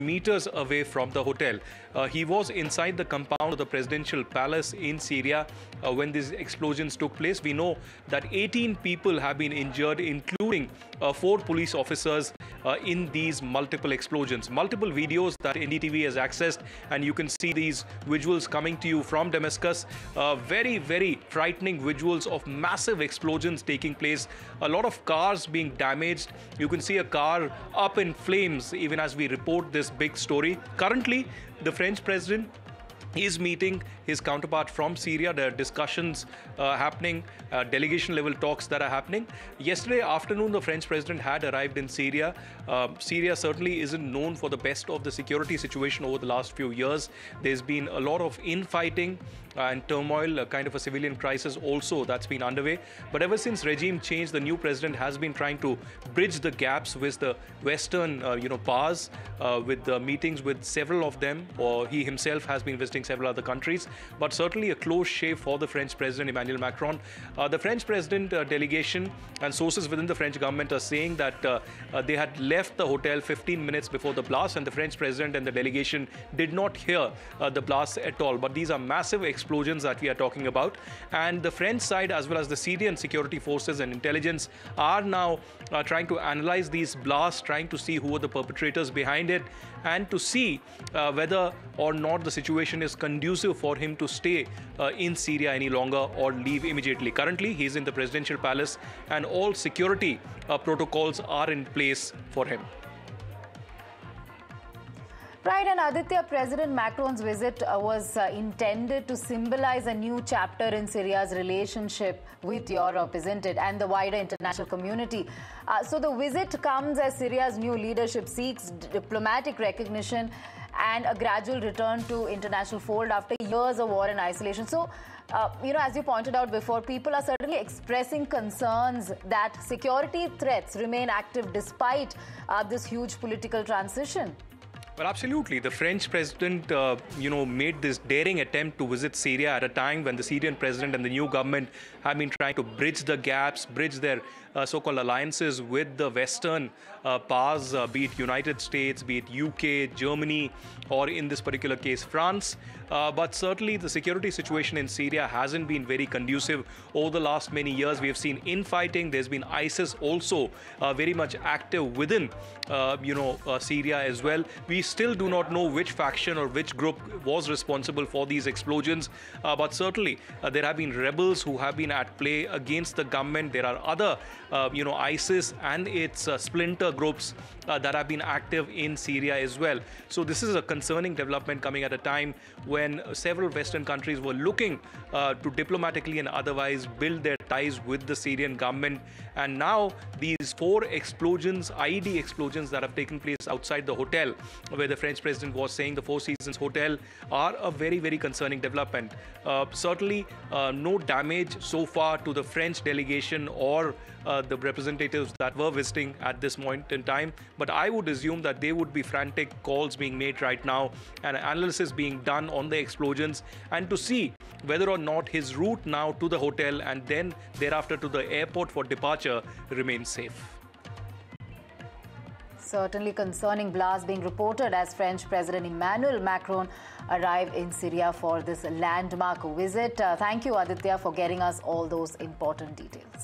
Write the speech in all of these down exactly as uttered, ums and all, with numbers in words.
meters away from the hotel. Uh, he was inside the compound of the presidential palace in Syria uh, when these explosions took place. We know that eighteen people have been injured, including uh, four police officers uh, in these multiple explosions. Multiple videos that N D T V has accessed, and you can see these visuals coming to you from Damascus. Uh, very, very frightening visuals of massive explosions taking place. A lot of cars being damaged. You can see a car up in flames even as we report this big story. Currently, the French president is meeting his counterpart from Syria. There are discussions uh, happening, uh, delegation level talks that are happening. Yesterday afternoon, the French president had arrived in Syria. Uh, Syria certainly isn't known for the best of the security situation over the last few years. There's been a lot of infighting uh, and turmoil, a kind of a civilian crisis also that's been underway. But ever since regime change, the new president has been trying to bridge the gaps with the Western, uh, you know, powers, uh, with the meetings with several of them, or he himself has been visiting several other countries, but certainly a close shave for the French President Emmanuel Macron. Uh, the French President uh, delegation and sources within the French government are saying that uh, uh, they had left the hotel fifteen minutes before the blast, and the French President and the delegation did not hear uh, the blast at all. But these are massive explosions that we are talking about, and the French side as well as the Syrian security forces and intelligence are now uh, trying to analyze these blasts, trying to see who are the perpetrators behind it, and to see uh, whether or not the situation is conducive for him to stay uh, in Syria any longer or leave immediately. Currently, he's in the presidential palace and all security uh, protocols are in place for him. Right, and Aditya, President Macron's visit uh, was uh, intended to symbolize a new chapter in Syria's relationship with Europe, isn't it, and the wider international community. Uh, so the visit comes as Syria's new leadership seeks diplomatic recognition and a gradual return to international fold after years of war and isolation. So, uh, you know, as you pointed out before, people are certainly expressing concerns that security threats remain active despite uh, this huge political transition. Well, absolutely. The French president, uh, you know, made this daring attempt to visit Syria at a time when the Syrian president and the new government have been trying to bridge the gaps, bridge their uh, so-called alliances with the Western uh, powers, uh, be it United States, be it U K, Germany, or in this particular case, France. Uh, but certainly the security situation in Syria hasn't been very conducive over the last many years. We have seen infighting. There's been ISIS also uh, very much active within, uh, you know, uh, Syria as well. We still do not know which faction or which group was responsible for these explosions. Uh, but certainly uh, there have been rebels who have been at play against the government. There are other, uh, you know, ISIS and its uh, splinter groups uh, that have been active in Syria as well. So this is a concerning development coming at a time when when several Western countries were looking uh, to diplomatically and otherwise build their ties with the Syrian government. And now these four explosions, I E D explosions that have taken place outside the hotel where the French president was saying the Four Seasons Hotel, are a very, very concerning development. Uh, certainly uh, no damage so far to the French delegation or uh, the representatives that were visiting at this point in time. But I would assume that there would be frantic calls being made right now and analysis being done on the explosions, and to see whether or not his route now to the hotel and then thereafter to the airport for departure remains safe. Certainly concerning blasts being reported as French President Emmanuel Macron arrived in Syria for this landmark visit. Uh, thank you, Aditya, for getting us all those important details.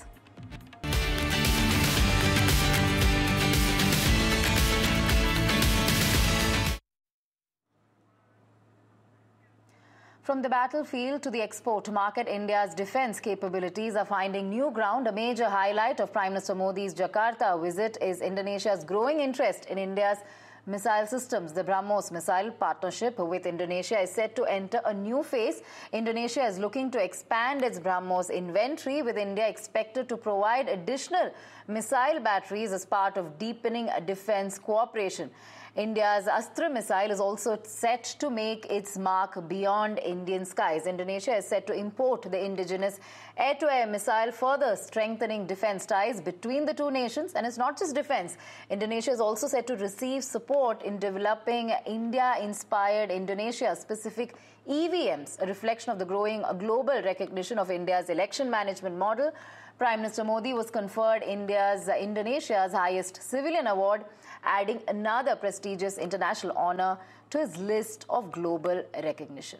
From the battlefield to the export market, India's defense capabilities are finding new ground. A major highlight of Prime Minister Modi's Jakarta visit is Indonesia's growing interest in India's missile systems. The BrahMos missile partnership with Indonesia is set to enter a new phase. Indonesia is looking to expand its BrahMos inventory, with India expected to provide additional missile batteries as part of deepening defense cooperation. India's Astra missile is also set to make its mark beyond Indian skies. Indonesia is set to import the indigenous air-to-air missile, further strengthening defense ties between the two nations. And it's not just defense. Indonesia is also set to receive support in developing India-inspired Indonesia-specific E V Ms, a reflection of the growing global recognition of India's election management model. Prime Minister Modi was conferred India's Indonesia's highest civilian award adding another prestigious international honor to his list of global recognition.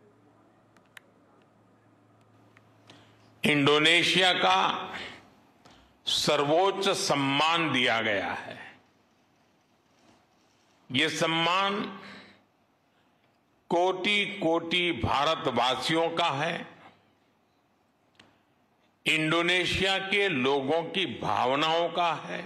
Indonesia का सर्वोच्च सम्मान दिया गया है। ये सम्मान कोटि कोटि भारतवासियों का है। इंडोनेशिया के लोगों की भावनाओं का है।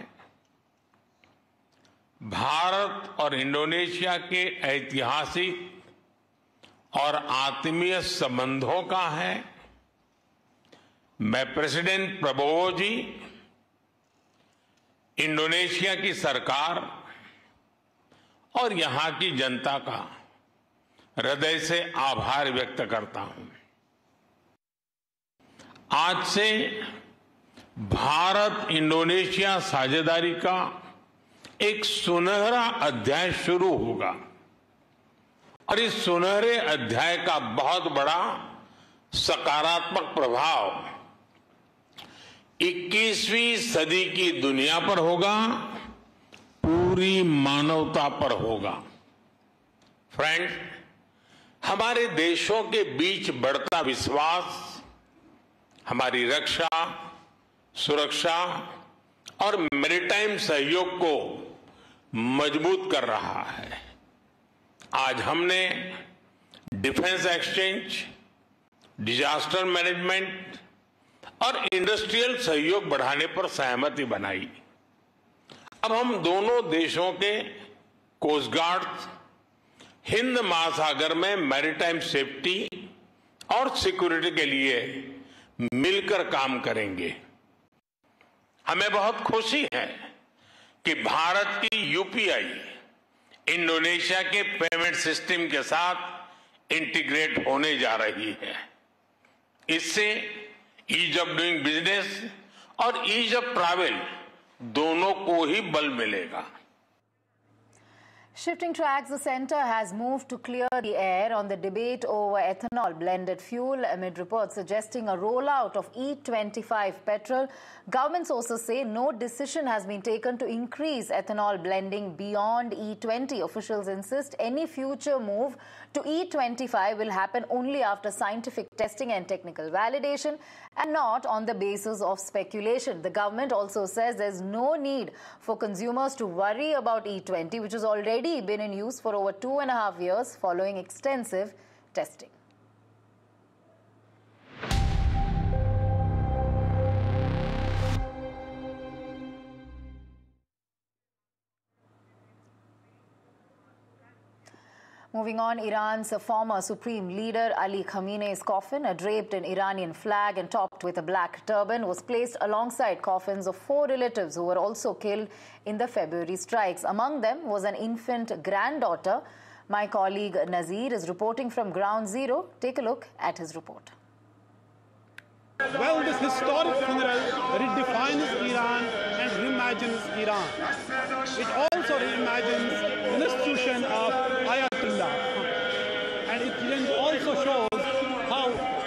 भारत और इंडोनेशिया के ऐतिहासिक और आत्मीय संबंधों का है। मैं प्रेसिडेंट प्रबोवो जी, इंडोनेशिया की सरकार और यहां की जनता का हृदय से आभार व्यक्त करता हूं। आज से भारत इंडोनेशिया साझेदारी का एक सुनहरा अध्याय शुरू होगा और इस सुनहरे अध्याय का बहुत बड़ा सकारात्मक प्रभाव इक्कीसवीं सदी की दुनिया पर होगा, पूरी मानवता पर होगा। फ्रेंड्स, हमारे देशों के बीच बढ़ता विश्वास हमारी रक्षा, सुरक्षा और मैरीटाइम सहयोग को मजबूत कर रहा है। आज हमने डिफेंस एक्सचेंज, डिजास्टर मैनेजमेंट और इंडस्ट्रियल सहयोग बढ़ाने पर सहमति बनाई। अब हम दोनों देशों के कोस्ट गार्ड हिंद महासागर में मैरीटाइम सेफ्टी और सिक्योरिटी के लिए मिलकर काम करेंगे। हमें बहुत खुशी है कि भारत की यूपीआई इंडोनेशिया के पेमेंट सिस्टम के साथ इंटीग्रेट होने जा रही है। इससे ईज ऑफ डूइंग बिजनेस और ईज ऑफ ट्रैवल दोनों को ही बल मिलेगा। Shifting tracks, the centre has moved to clear the air on the debate over ethanol blended fuel amid reports suggesting a rollout of E twenty-five petrol. Government sources say no decision has been taken to increase ethanol blending beyond E twenty. Officials insist any future move to E twenty-five will happen only after scientific testing and technical validation and not on the basis of speculation. The government also says there's no need for consumers to worry about E twenty, which has already been in use for over two and a half years following extensive testing. Moving on, Iran's former supreme leader Ali Khamenei's coffin, draped in Iranian flag and topped with a black turban, was placed alongside coffins of four relatives who were also killed in the February strikes. Among them was an infant granddaughter. My colleague Nazir is reporting from Ground Zero. Take a look at his report. Well, this historic funeral redefines Iran and reimagines Iran. It also reimagines the institution of Ayatollah. And it also shows how,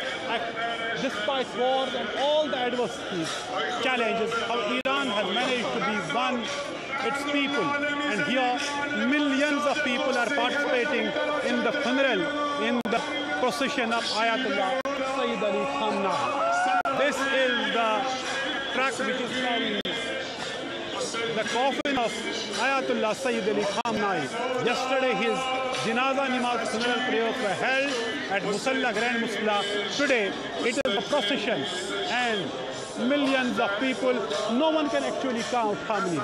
despite wars and all the adversities, challenges, how Iran has managed to be one, its people. And here, millions of people are participating in the funeral, in the procession of Ayatollah Sayyid Ali Khamenei. This is the track which is carrying the coffin of Ayatollah Sayyid Ali Khamenei. Yesterday, his Janaza Namaz funeral prayers were held at Musalla Grand Musalla. Today, it is a procession and millions of people. No one can actually count how many.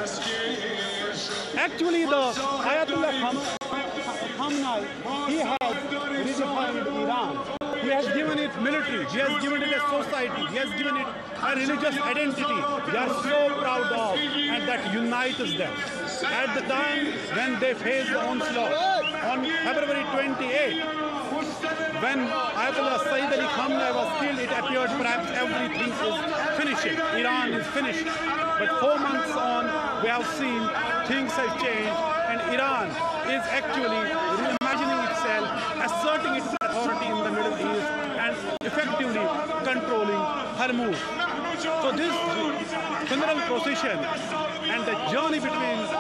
Actually, the Ayatollah Khamenei, he has redefined Iran. He has given it military, he has given it a society, he has given it a religious identity. We are so proud of, and that unites them. At the time when they faced the onslaught, on February twenty-eighth, when Ayatollah Sayyid Ali Khamenei was killed, it appeared perhaps everything is finishing. Iran is finished. But four months on, we have seen things have changed, and Iran is actually reimagining itself, asserting its authority in the Middle East, and effectively controlling Hormuz. So this funeral procession and the journey between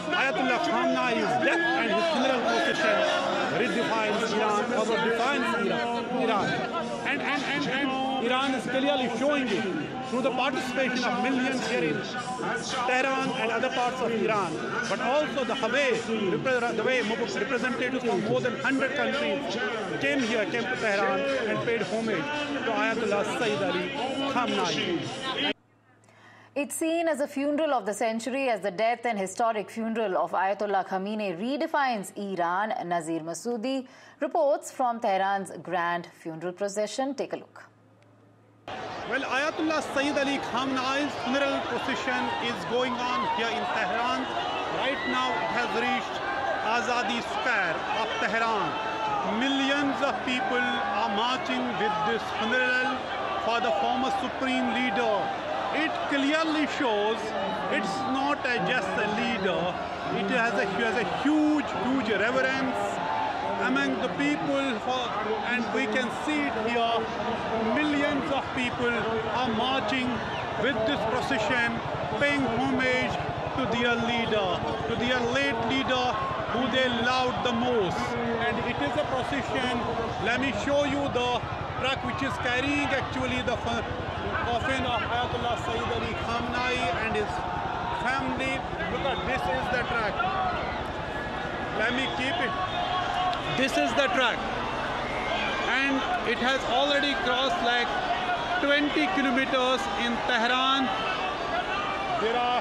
Ayatollah Khamenei's death and his funeral procession redefines Iran, or defines Iran. Iran. And, and, and, and Iran is clearly showing it through the participation of millions here in Tehran and other parts of Iran, but also the way, the way representatives from more than one hundred countries came here, came to Tehran and paid homage to Ayatollah Sayyid Ali Khamenei. It's seen as a funeral of the century as the death and historic funeral of Ayatollah Khamenei redefines Iran. Nazir Masoodi reports from Tehran's grand funeral procession. Take a look. Well, Ayatollah Sayyid Ali Khamenei's funeral procession is going on here in Tehran. Right now it has reached Azadi Square of Tehran. Millions of people are marching with this funeral for the former supreme leader. It clearly shows it's not a, just a leader, it has a, has a huge, huge reverence among the people, for, and we can see it here. Millions of people are marching with this procession, paying homage to their leader, to their late leader who they loved the most. And it is a procession. Let me show you the truck which is carrying actually the coffin of Ayatollah Sayyid Ali Khamenei and his family. Look at this is the truck. Let me keep it. This is the truck. And it has already crossed like twenty kilometers in Tehran. There are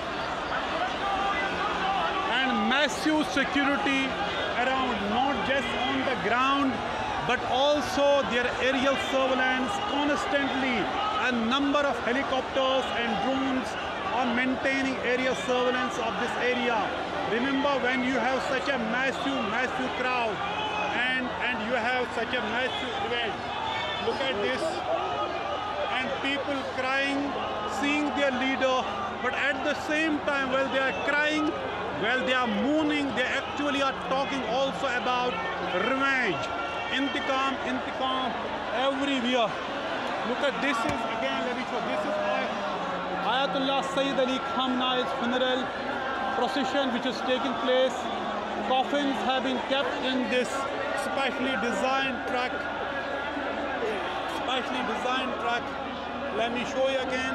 and massive security around, not just on the ground, but also their aerial surveillance constantly. A number of helicopters and drones are maintaining aerial surveillance of this area. Remember, when you have such a massive, massive crowd and, and you have such a massive event, look at this, and people crying, seeing their leader, but at the same time, while they are crying, while they are mourning, they actually are talking also about revenge. Intikam, intikam, everywhere. Look at this is, again, let me show, this is Ayatollah Sayyid Ali Khamenei's funeral procession which is taking place. Coffins have been kept in this specially designed truck. Specially designed truck. Let me show you again.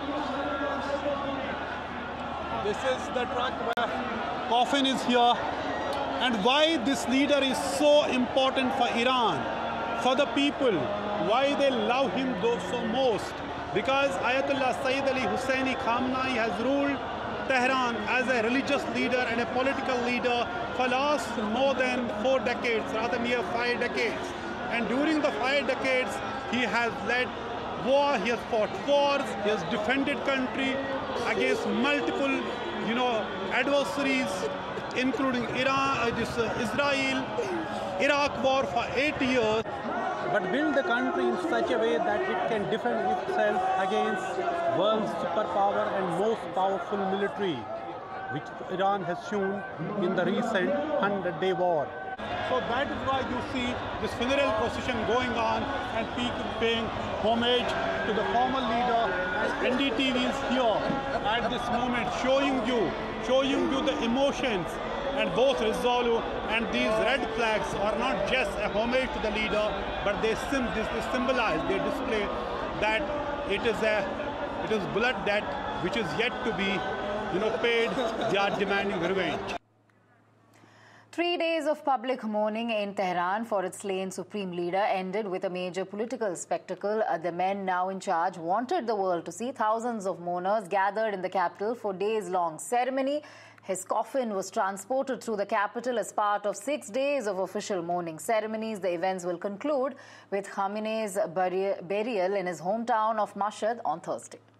This is the truck where coffin is here. And why this leader is so important for Iran, for the people, why they love him so most. Because Ayatollah Sayyid Ali Husseini Khamenei has ruled Tehran as a religious leader and a political leader for last more than four decades, rather near five decades. And during the five decades, he has led war, he has fought wars, he has defended country against multiple, you know, adversaries, including Iran, uh, this, uh, Israel, Iraq war for eight years. But build the country in such a way that it can defend itself against world's superpower and most powerful military, which Iran has shown in the recent hundred-day war. So that is why you see this funeral procession going on and people paying homage to the former leader. And N D T V is here at this moment showing you, showing you the emotions. And both Rizzalu and these red flags are not just a homage to the leader, but they, sim this, they symbolize, they display that it is a, it is blood debt which is yet to be, you know, paid. They are demanding revenge. Three days of public mourning in Tehran for its slain supreme leader ended with a major political spectacle. Uh, the men now in charge wanted the world to see thousands of mourners gathered in the capital for days-long ceremony. His coffin was transported through the capital as part of six days of official mourning ceremonies. The events will conclude with Khamenei's burial in his hometown of Mashhad on Thursday.